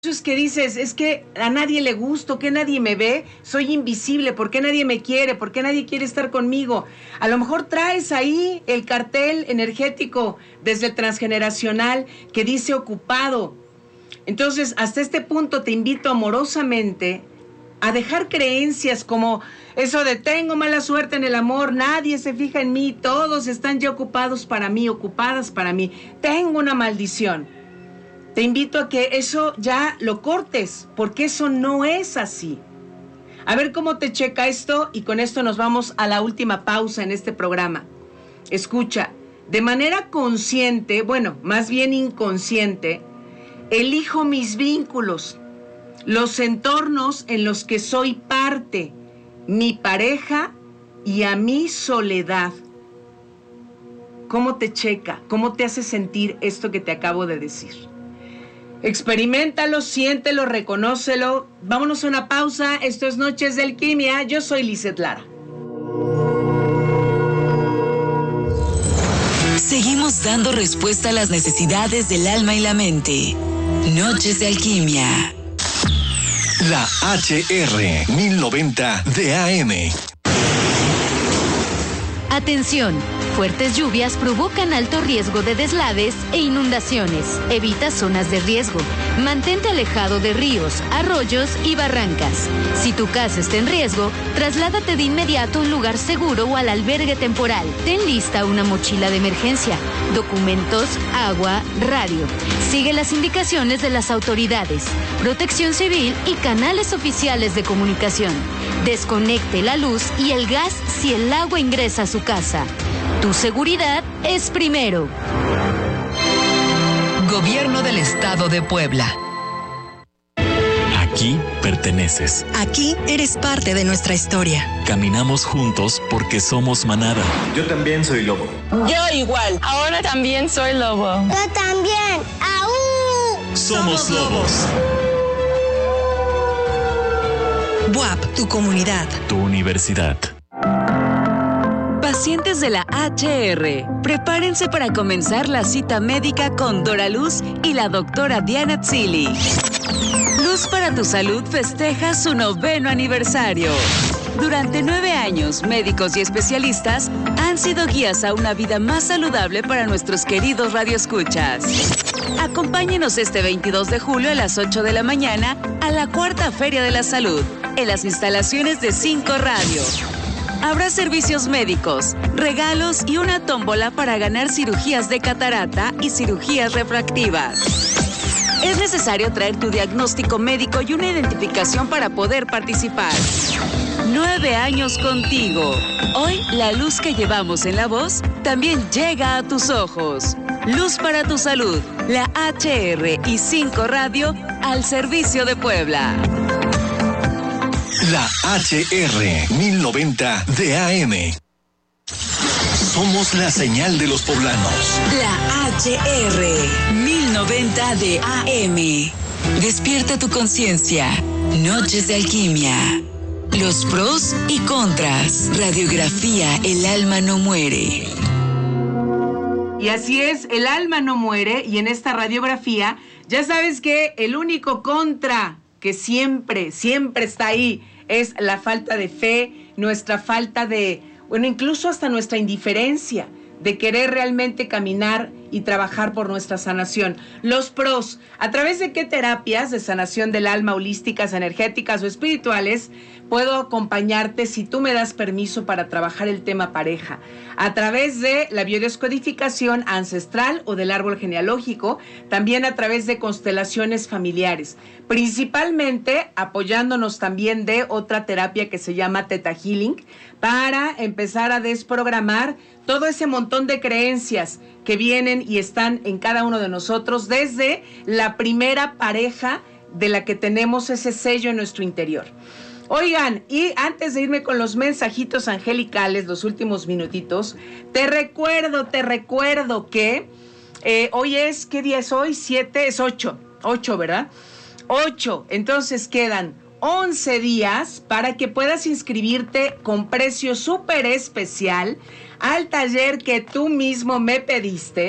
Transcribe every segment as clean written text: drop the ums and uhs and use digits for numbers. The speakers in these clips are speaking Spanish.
Es que dices, es que a nadie le gusto, que nadie me ve, soy invisible, ¿por qué nadie me quiere? ¿Por qué nadie quiere estar conmigo? A lo mejor traes ahí el cartel energético desde el transgeneracional que dice ocupado. Entonces, hasta este punto te invito amorosamente a dejar creencias como eso de tengo mala suerte en el amor, nadie se fija en mí, todos están ya ocupados para mí, ocupadas para mí, tengo una maldición. Te invito a que eso ya lo cortes, porque eso no es así. A ver cómo te checa esto y con esto nos vamos a la última pausa en este programa. Escucha, de manera consciente, bueno, más bien inconsciente, elijo mis vínculos, los entornos en los que soy parte, mi pareja y a mi soledad. ¿Cómo te checa? ¿Cómo te hace sentir esto que te acabo de decir? Experiméntalo, siéntelo, reconócelo. Vámonos a una pausa. Esto es Noches de Alquimia. Yo soy Lizeth Lara. Seguimos dando respuesta a las necesidades del alma y la mente. Noches de Alquimia. La HR 1090 de AM. Atención. Fuertes lluvias provocan alto riesgo de deslaves e inundaciones. Evita zonas de riesgo. Mantente alejado de ríos, arroyos y barrancas. Si tu casa está en riesgo, trasládate de inmediato a un lugar seguro o al albergue temporal. Ten lista una mochila de emergencia, documentos, agua, radio. Sigue las indicaciones de las autoridades, Protección Civil y canales oficiales de comunicación. Desconecte la luz y el gas si el agua ingresa a su casa. Tu seguridad es primero. Gobierno del Estado de Puebla. Aquí perteneces. Aquí eres parte de nuestra historia. Caminamos juntos porque somos manada. Yo también soy lobo. Yo igual. Ahora también soy lobo. Yo también. ¡Aú! Somos lobos. BUAP, tu comunidad. Tu universidad. Pacientes de la HR, prepárense para comenzar la cita médica con Dora Luz y la doctora Diana Tzili. Luz para tu Salud festeja su 9º aniversario. Durante 9 años, médicos y especialistas han sido guías a una vida más saludable para nuestros queridos radioescuchas. Acompáñenos este 22 de julio a las 8 de la mañana a la 4ª Feria de la Salud, en las instalaciones de 5 Radio. Habrá servicios médicos, regalos y una tómbola para ganar cirugías de catarata y cirugías refractivas. Es necesario traer tu diagnóstico médico y una identificación para poder participar. 9 años contigo. Hoy, la luz que llevamos en la voz también llega a tus ojos. Luz para tu Salud, la HR y 5 Radio al servicio de Puebla. La HR 1090 de AM. Somos la señal de los poblanos. La HR 1090 de AM. Despierta tu conciencia. Noches de Alquimia. Los pros y contras. Radiografía, el alma no muere. Y así es, el alma no muere. Y en esta radiografía, ya sabes que el único contra que siempre está ahí es la falta de fe, nuestra falta de, bueno, incluso hasta nuestra indiferencia de querer realmente caminar y trabajar por nuestra sanación. Los pros, ¿a través de qué terapias de sanación del alma, holísticas, energéticas o espirituales puedo acompañarte si tú me das permiso para trabajar el tema pareja? A través de la biodescodificación ancestral o del árbol genealógico, también a través de constelaciones familiares, principalmente apoyándonos también de otra terapia que se llama Theta Healing, para empezar a desprogramar todo ese montón de creencias que vienen y están en cada uno de nosotros desde la primera pareja de la que tenemos ese sello en nuestro interior. Oigan, y antes de irme con los mensajitos angelicales, los últimos minutitos, te recuerdo que hoy es, ¿qué día es hoy? 7, es 8, ¿verdad? 8, entonces quedan 11 días para que puedas inscribirte con precio súper especial al taller que tú mismo me pediste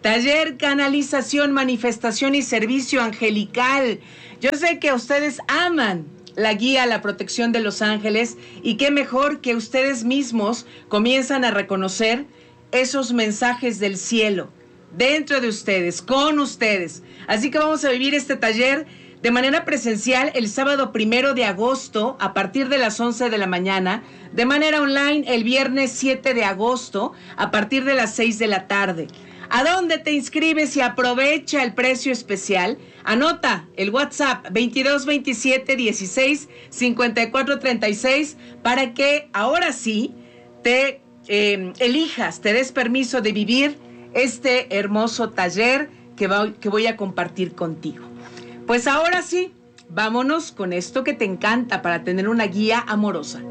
Taller Canalización, Manifestación y Servicio Angelical. Yo sé que ustedes aman la guía, la protección de los ángeles, y qué mejor que ustedes mismos comienzan a reconocer esos mensajes del cielo dentro de ustedes, con ustedes. Así que vamos a vivir este taller de manera presencial el sábado 1 de agosto a partir de las 11 de la mañana, de manera online el viernes 7 de agosto a partir de las 6 de la tarde. ¿A dónde te inscribes y aprovecha el precio especial? Anota el WhatsApp 22 27 16 54 36 para que ahora sí te elijas, te des permiso de vivir este hermoso taller que voy a compartir contigo. Pues ahora sí, vámonos con esto que te encanta para tener una guía amorosa.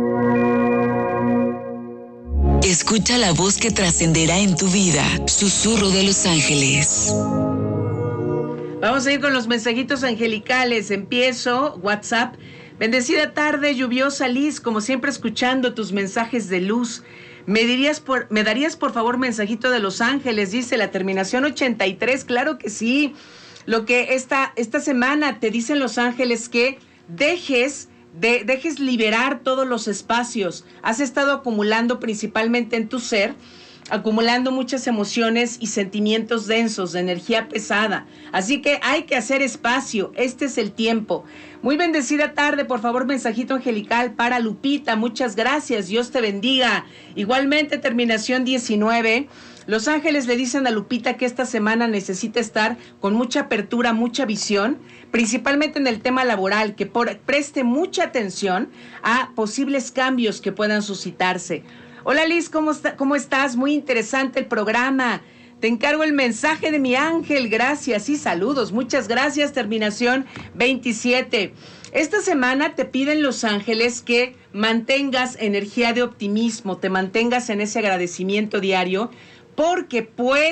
Escucha la voz que trascenderá en tu vida. Susurro de los ángeles. Vamos a ir con los mensajitos angelicales. Empiezo, WhatsApp. Bendecida tarde, lluviosa Liz, como siempre escuchando tus mensajes de luz. ¿Me darías por favor mensajito de los ángeles? Dice la terminación 83. Claro que sí. Lo que esta semana te dicen los ángeles que dejes liberar todos los espacios. Has estado acumulando principalmente en tu ser, acumulando muchas emociones y sentimientos densos, de energía pesada. Así que hay que hacer espacio. Este es el tiempo. Muy bendecida tarde, por favor, mensajito angelical para Lupita. Muchas gracias. Dios te bendiga. Igualmente, terminación 19. Los ángeles le dicen a Lupita que esta semana necesita estar con mucha apertura, mucha visión, principalmente en el tema laboral, que preste mucha atención a posibles cambios que puedan suscitarse. Hola Liz, ¿cómo estás? Muy interesante el programa. Te encargo el mensaje de mi ángel. Gracias y saludos. Muchas gracias. Terminación 27. Esta semana te piden los ángeles que mantengas energía de optimismo, te mantengas en ese agradecimiento diario, porque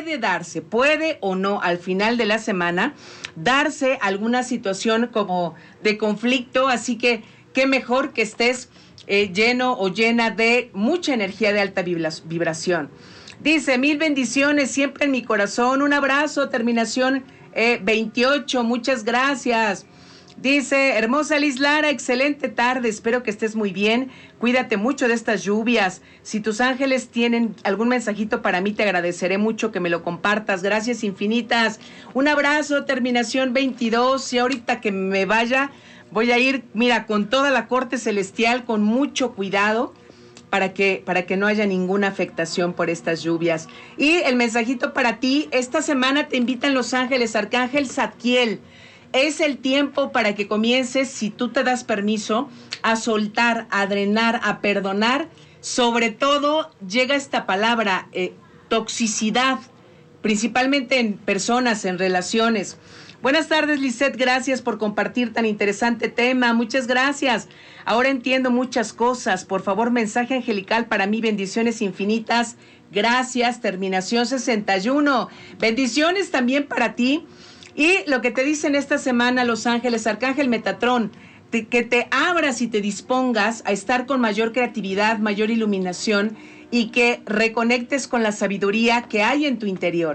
puede o no al final de la semana darse alguna situación como de conflicto, así que qué mejor que estés lleno o llena de mucha energía de alta vibración. Dice, 1000 bendiciones siempre en mi corazón, un abrazo, terminación 28, muchas gracias. Dice, hermosa Liz Lara, excelente tarde, espero que estés muy bien, cuídate mucho de estas lluvias. Si tus ángeles tienen algún mensajito para mí, te agradeceré mucho que me lo compartas, gracias infinitas. Un abrazo, terminación 22, y ahorita que me vaya, voy a ir, mira, con toda la corte celestial, con mucho cuidado, para que no haya ninguna afectación por estas lluvias. Y el mensajito para ti, esta semana te invitan los ángeles, Arcángel Zadkiel. Es el tiempo para que comiences, si tú te das permiso, a soltar, a drenar, a perdonar. Sobre todo llega esta palabra, toxicidad, principalmente en personas, en relaciones. Buenas tardes, Lisette, gracias por compartir tan interesante tema. Muchas gracias. Ahora entiendo muchas cosas. Por favor, mensaje angelical para mí, bendiciones infinitas. Gracias, terminación 61. Bendiciones también para ti. Y lo que te dicen esta semana los ángeles, Arcángel Metatrón, que te abras y te dispongas a estar con mayor creatividad, mayor iluminación y que reconectes con la sabiduría que hay en tu interior.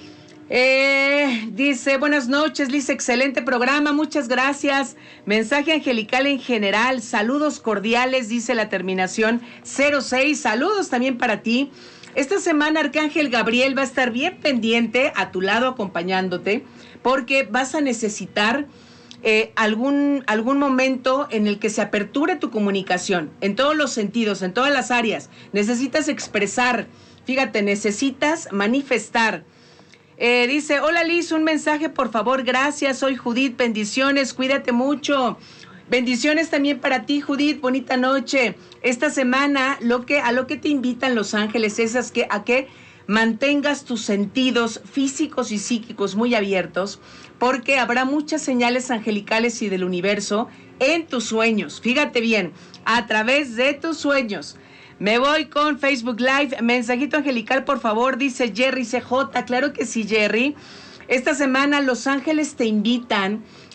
Dice, buenas noches, Liz, excelente programa, muchas gracias. Mensaje angelical en general, saludos cordiales, dice la terminación 06, saludos también para ti. Esta semana Arcángel Gabriel va a estar bien pendiente a tu lado acompañándote, porque vas a necesitar algún momento en el que se aperture tu comunicación, en todos los sentidos, en todas las áreas. Necesitas expresar, fíjate, necesitas manifestar. Dice, hola Liz, un mensaje por favor, gracias, soy Judith, bendiciones, cuídate mucho. Bendiciones también para ti, Judith, bonita noche. Esta semana a lo que te invitan los ángeles es a que mantengas tus sentidos físicos y psíquicos muy abiertos, porque habrá muchas señales angelicales y del universo en tus sueños. Fíjate bien, a través de tus sueños. Me voy con Facebook Live. Mensajito angelical, por favor, dice Jerry CJ. Claro que sí, Jerry. Esta semana los ángeles te invitan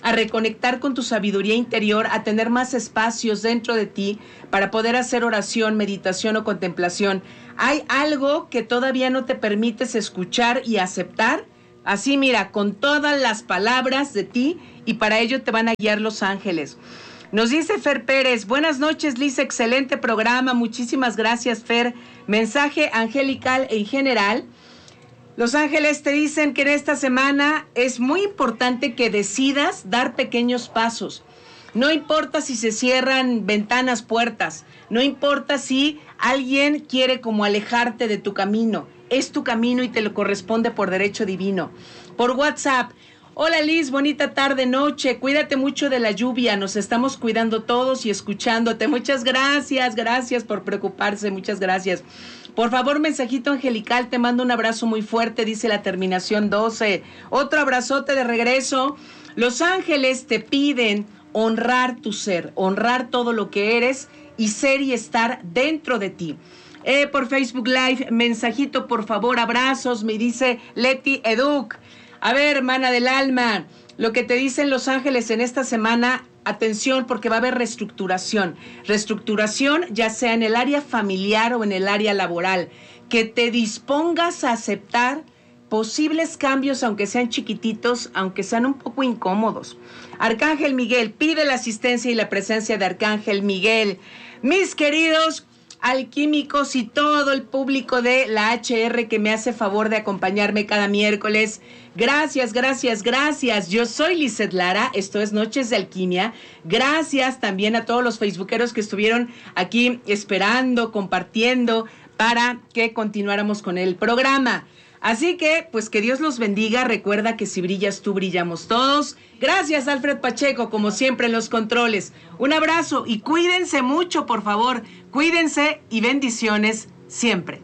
a reconectar con tu sabiduría interior, a tener más espacios dentro de ti para poder hacer oración, meditación o contemplación. ¿Hay algo que todavía no te permites escuchar y aceptar? Así, mira, con todas las palabras de ti, y para ello te van a guiar los ángeles. Nos dice Fer Pérez: buenas noches, Liz, excelente programa, muchísimas gracias, Fer. Mensaje angelical en general. Los ángeles te dicen que en esta semana es muy importante que decidas dar pequeños pasos. No importa si se cierran ventanas, puertas, no importa si alguien quiere como alejarte de tu camino. Es tu camino y te lo corresponde por derecho divino. Por WhatsApp: hola Liz, bonita tarde, noche, cuídate mucho de la lluvia, nos estamos cuidando todos y escuchándote. Muchas gracias, gracias por preocuparse, muchas gracias. Por favor, mensajito angelical, te mando un abrazo muy fuerte, dice la terminación 12. Otro abrazote de regreso. Los ángeles te piden honrar tu ser, honrar todo lo que eres y ser y estar dentro de ti. Por Facebook Live, mensajito, por favor, abrazos, me dice Leti Educ. A ver, hermana del alma, lo que te dicen los ángeles en esta semana, atención, porque va a haber reestructuración. Reestructuración ya sea en el área familiar o en el área laboral. Que te dispongas a aceptar posibles cambios, aunque sean chiquititos, aunque sean un poco incómodos. Arcángel Miguel, pide la asistencia y la presencia de Arcángel Miguel. Mis queridos alquímicos y todo el público de la HR que me hace favor de acompañarme cada miércoles. Gracias, gracias, gracias. Yo soy Lizeth Lara, esto es Noches de Alquimia. Gracias también a todos los facebookeros que estuvieron aquí esperando, compartiendo para que continuáramos con el programa. Así que, pues que Dios los bendiga. Recuerda que si brillas tú, brillamos todos. Gracias, Alfred Pacheco, como siempre en los controles. Un abrazo y cuídense mucho, por favor. Cuídense y bendiciones siempre.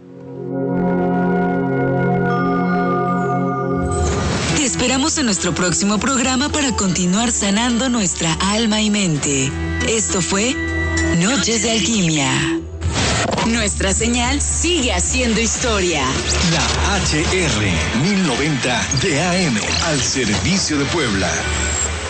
Te esperamos en nuestro próximo programa para continuar sanando nuestra alma y mente. Esto fue Noches de Alquimia. Nuestra señal sigue haciendo historia. La HR 1090 de AM al servicio de Puebla.